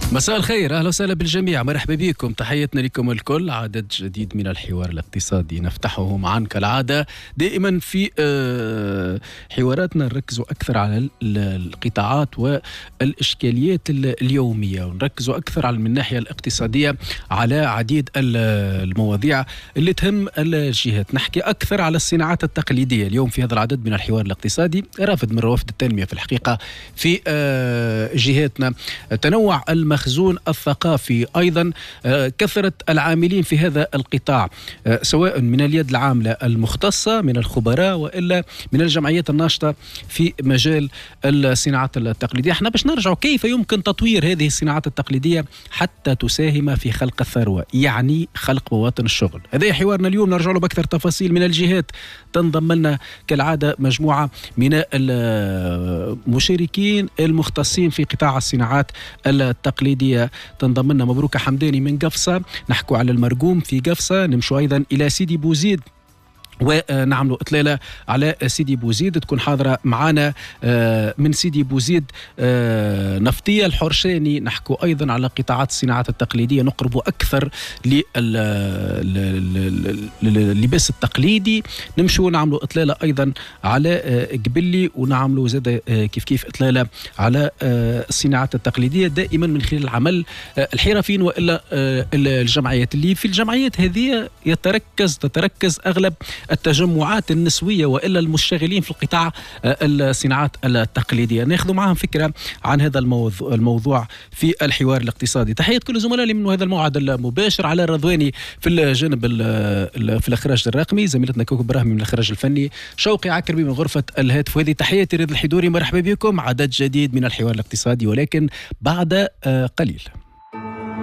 مساء الخير، أهلا وسهلا بالجميع، مرحبا بكم، تحياتنا لكم الكل. عدد جديد من الحوار الاقتصادي نفتحه معا كالعادة. دائما في حواراتنا نركزوا أكثر على القطاعات والإشكاليات اليومية، ونركزوا أكثر على من الناحية الاقتصادية على عديد المواضيع اللي تهم الجهات. نحكي أكثر على الصناعات التقليدية اليوم في هذا العدد من الحوار الاقتصادي، رافد من روافد التنمية في الحقيقة في جهاتنا. تنوع المخزون الثقافي، أيضا كثرة العاملين في هذا القطاع، سواء من اليد العاملة المختصة من الخبراء وإلا من الجمعيات الناشطة في مجال الصناعات التقليدية. احنا باش نرجع كيف يمكن تطوير هذه الصناعات التقليدية حتى تساهم في خلق الثروة، يعني خلق مواطن الشغل. هذا حوارنا اليوم، نرجع له بأكثر تفاصيل من الجهات. تنضم لنا كالعادة مجموعة من المشاركين المختصين في قطاع الصناعات التقليدية. تنضم لنا مبروكة حمداني من قفصة، نحكوا على المرقوم في قفصة، نمشوا أيضا إلى سيدي بوزيد ونعملوا إطلالة على سيدي بوزيد. تكون حاضرة معنا من سيدي بوزيد نفطية الحرشاني، نحكوا أيضا على قطاعات الصناعات التقليدية، نقربوا أكثر لللباس التقليدي. نمشوا نعملوا إطلالة أيضا على قبلي، ونعملوا زاد كيف إطلالة على الصناعات التقليدية دائما من خلال العمل الحرفيين وإلا الجمعيات. اللي في الجمعيات هذه تتركز أغلب التجمعات النسوية وإلا المشتغلين في القطاع الصناعات التقليدية. ناخذ معهم فكرة عن هذا الموضوع في الحوار الاقتصادي. تحية كل زملائي من هذا الموعد المباشر، على الرضواني في الجانب في الإخراج الرقمي، زميلتنا كوكب براهمي من الإخراج الفني، شوقي عكربي من غرفة الهاتف. وهذه تحياتي رضا الحدوري، مرحبا بكم. عدد جديد من الحوار الاقتصادي ولكن بعد قليل.